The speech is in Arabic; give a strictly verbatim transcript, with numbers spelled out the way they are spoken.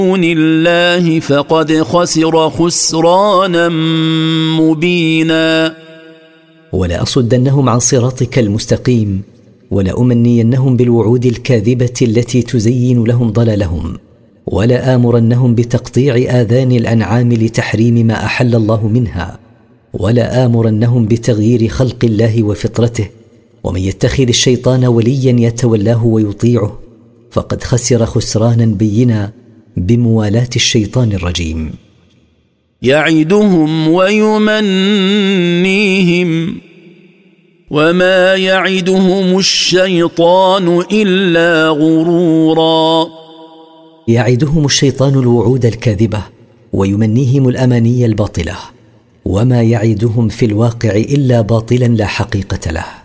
دون الله فقد خسر خسرانا مبينا. ولأصدنهم عن صراطك المستقيم، ولأمنينهم بالوعود الكاذبة التي تزين لهم ضلالهم، ولآمرنهم بتقطيع آذان الأنعام لتحريم ما أحل الله منها، ولآمرنهم بتغيير خلق الله وفطرته. ومن يتخذ الشيطان وليا يتولاه ويطيعه فقد خسر خسرانا بينا بموالاة الشيطان الرجيم. يعدهم ويمنيهم وما يعدهم الشيطان إلا غرورا. يعدهم الشيطان الوعود الكاذبة ويمنيهم الأماني الباطلة، وما يعدهم في الواقع إلا باطلا لا حقيقة له.